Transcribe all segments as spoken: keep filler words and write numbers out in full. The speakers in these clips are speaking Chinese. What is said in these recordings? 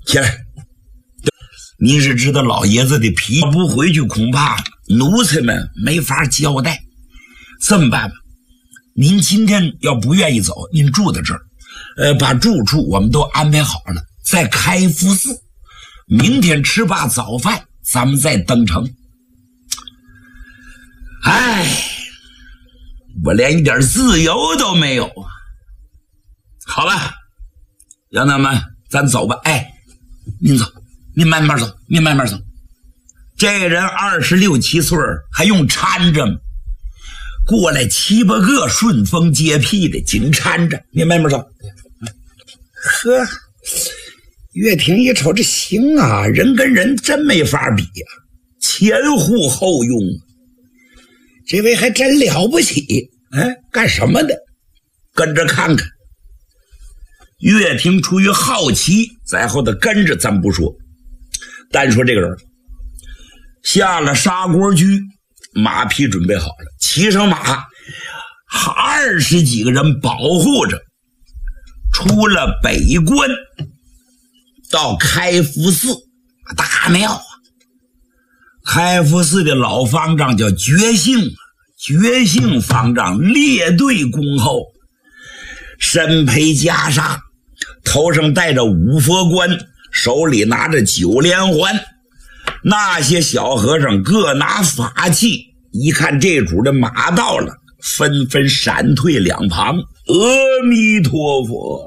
起来！你是知道老爷子的脾气，不回去恐怕奴才们没法交代。这么办吧，您今天要不愿意走，您住在这儿，呃，把住处我们都安排好了，在开福寺。明天吃罢早饭，咱们再登城。哎，我连一点自由都没有啊！好了，杨大妈，咱走吧。哎，您走，您慢慢走，您慢慢走。这人二十六七岁还用搀着吗？过来七八个顺风接屁的，紧搀着。您慢慢走。呵，岳霆一瞅，这行啊，人跟人真没法比啊，前呼后拥，这位还真了不起。哎，干什么的？跟着看看。岳霆出于好奇在后头跟着，咱不说，单说这个人下了砂锅居，马匹准备好了，骑上马，二十几个人保护着，出了北关，到开福寺大庙啊。开福寺的老方丈叫觉性，觉性方丈列队恭候，身披袈裟，头上戴着五佛冠，手里拿着九连环。那些小和尚各拿法器，一看这主的马到了，纷纷闪退两旁。阿弥陀佛，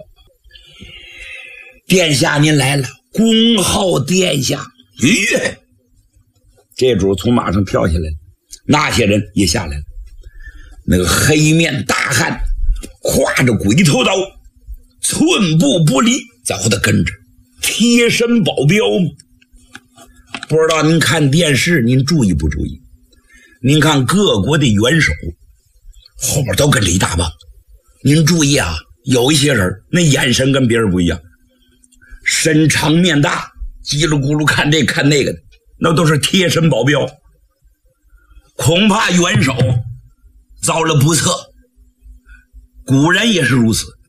殿下您来了，恭候殿下。咦，这主从马上跳下来了，那些人也下来了。那个黑面大汉挎着鬼头刀，寸步不离，在后头跟着，贴身保镖吗？不知道您看电视您注意不注意，您看各国的元首后边都跟着一大帮，您注意啊，有一些人那眼神跟别人不一样，身长面大，叽里咕噜看这看那个的，那都是贴身保镖。恐怕元首遭了不测，古人也是如此，